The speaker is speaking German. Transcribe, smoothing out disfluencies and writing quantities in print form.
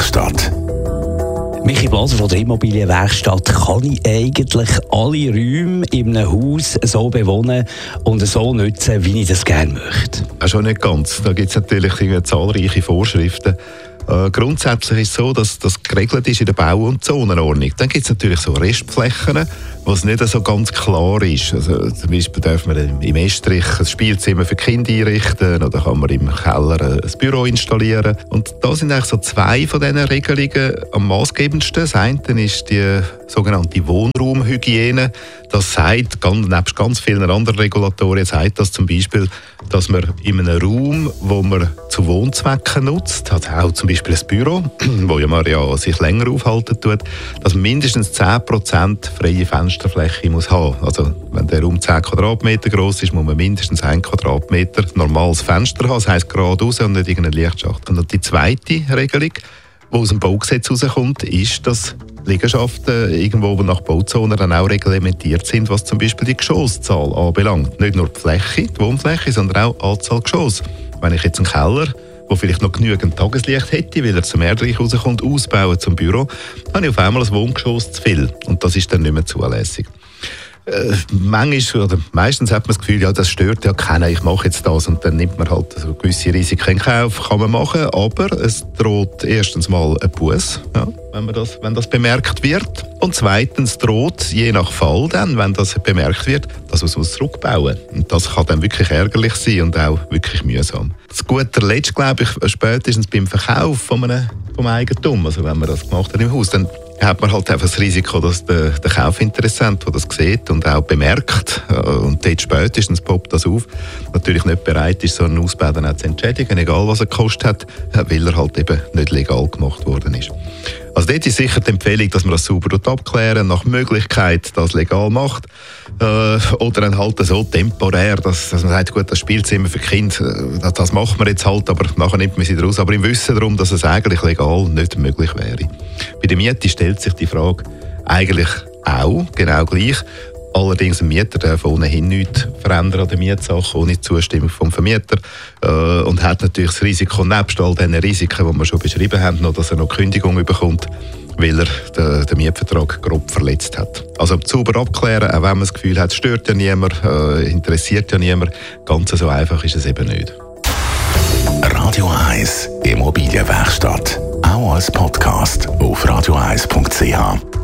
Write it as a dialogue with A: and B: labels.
A: Immobilienwerkstatt.
B: Michi Blaser von der Immobilienwerkstatt. Kann ich eigentlich alle Räume in einem Haus so bewohnen und so nutzen, wie ich das gerne möchte?
C: Schon nicht ganz. Da gibt es natürlich zahlreiche Vorschriften. Grundsätzlich ist es so, dass das geregelt ist in der Bau- und Zonenordnung. Dann gibt es natürlich so Restflächen, wo es nicht so ganz klar ist. Also, zum Beispiel darf man im Estrich ein Spielzimmer für Kinder einrichten oder kann man im Keller ein Büro installieren. Und da sind eigentlich so zwei von diesen Regelungen am maßgebendsten. Das eine ist die sogenannte Wohnraumhygiene. Das sagt, nebst ganz vielen anderen Regulatorien, sagt das zum Beispiel, dass man in einem Raum, wo man zu Wohnzwecken nutzt, also auch zum Beispiel ein Büro, wo man ja sich länger aufhalten tut, dass mindestens 10% freie Fensterfläche muss haben. Also wenn der Raum 10 Quadratmeter groß ist, muss man mindestens 1 Quadratmeter normales Fenster haben, das heisst geradeaus und nicht irgendein Lichtschacht. Und die zweite Regelung, die aus dem Baugesetz herauskommt, ist, dass Liegenschaften irgendwo nach Bauzonen dann auch reglementiert sind, was zum Beispiel die Geschosszahl anbelangt. Nicht nur die Fläche, die Wohnfläche, sondern auch die Anzahl Geschosse. Wenn ich jetzt einen Keller, der vielleicht noch genügend Tageslicht hätte, weil er zum Erdreich rauskommt, ausbauen zum Büro, dann habe ich auf einmal ein Wohngeschoss zu viel. Und das ist dann nicht mehr zulässig. Meistens hat man das Gefühl, ja, das stört ja keiner, ich mache jetzt das, und dann nimmt man halt so gewisse Risiken in Kauf, kann man machen, aber es droht erstens mal ein Buß, ja, wenn das bemerkt wird, und zweitens droht je nach Fall dann, wenn das bemerkt wird, dass man es zurückbauen muss. Und das kann dann wirklich ärgerlich sein und auch wirklich mühsam. Zu guter Letzt, glaube ich, spätestens beim Verkauf vom Eigentum, also wenn man das gemacht hat im Haus, dann hat man halt einfach das Risiko, dass der Kaufinteressent, der das sieht und auch bemerkt, und dort spätestens poppt das auf, natürlich nicht bereit ist, so einen Ausbau dann auch zu entschädigen, egal was er gekostet hat, weil er halt eben nicht legal gemacht worden ist. Also dort ist sicher die Empfehlung, dass man das sauber abklären, nach Möglichkeit das legal macht, oder dann halt so temporär, dass man sagt, gut, das Spielzimmer für Kinder, das machen wir jetzt halt, aber nachher nimmt man sie raus, aber im Wissen darum, dass es eigentlich legal nicht möglich wäre. Bei der Miete stellt sich die Frage eigentlich auch genau gleich. Allerdings ein Mieter darf ohnehin nichts verändern an der Mietsache, ohne Zustimmung vom Vermieter, und hat natürlich das Risiko, nebst all diesen Risiken, die wir schon beschrieben haben, noch, dass er noch Kündigung bekommt, weil er den Mietvertrag grob verletzt hat. Also sauber abklären, auch wenn man das Gefühl hat, es stört ja niemand, interessiert ja niemand, ganz so einfach ist es eben nicht.
A: Radio 1 Immobilienwerkstatt. Auch als Podcast auf radio1.ch.